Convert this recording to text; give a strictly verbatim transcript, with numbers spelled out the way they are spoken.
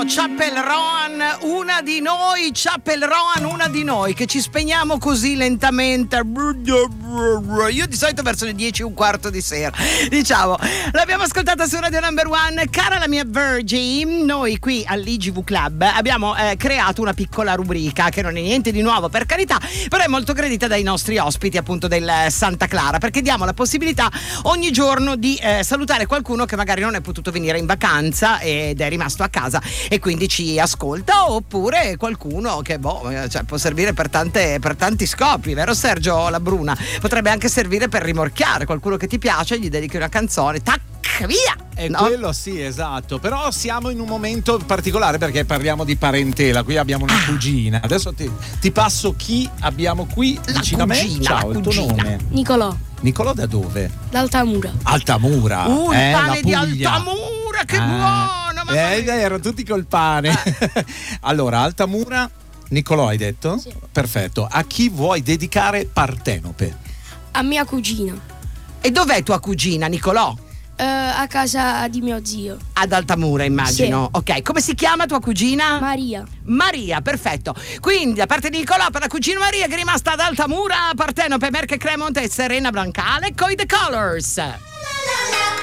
Chapel Roan, una di noi, Chapel Roan, una di noi, che ci spegniamo così lentamente. Io di solito verso le dieci e un quarto di sera, diciamo. L'abbiamo ascoltata su Radio Number One. Cara la mia Virgin, noi qui all'I G V Club abbiamo eh, creato una piccola rubrica che non è niente di nuovo, per carità, però è molto gradita dai nostri ospiti appunto del Santa Clara, perché diamo la possibilità ogni giorno di eh, salutare qualcuno che magari non è potuto venire in vacanza ed è rimasto a casa e quindi ci ascolta, oppure qualcuno che boh, cioè, può servire per, tante, per tanti scopi, vero Sergio Labruna? Potrebbe anche servire per rimorchiare qualcuno che ti piace, gli dedichi una canzone, tac, via! E no? Quello sì, esatto. Però siamo in un momento particolare perché parliamo di parentela. Qui abbiamo una ah. cugina. Adesso ti, ti passo chi abbiamo qui la vicino cugina, a me. Ciao, il tuo nome? Nicolò. Nicolò da dove? Da Altamura. Altamura. Un eh, pane di Altamura, che ah. buono! Ma eh, dai, erano tutti col pane. Ah. Allora, Altamura, Nicolò hai detto? Sì. Perfetto. A chi vuoi dedicare Partenope? A mia cugina. E dov'è tua cugina, Nicolò? Uh, a casa di mio zio. Ad Altamura, immagino. Sì. Ok, come si chiama tua cugina? Maria. Maria, perfetto. Quindi da parte di Nicolò per la cugina Maria che è rimasta ad Altamura, Partenope, Merche Cremont e Serena Blancale coi The Colors.